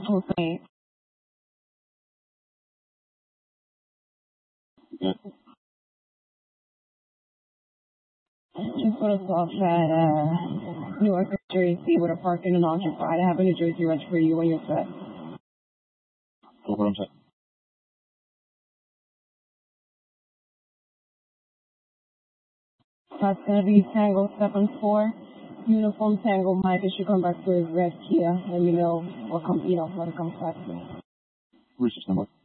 Okay. Yeah. Just put us off at Newark, New Jersey with a parking and occupied. I have a New Jersey reg for you when you're set. Go for set. That's gonna be Tango 7-4. Uniform Tango Mike. It should come back to his rest here. Let me know what comes, when it comes back to me. Where's this number?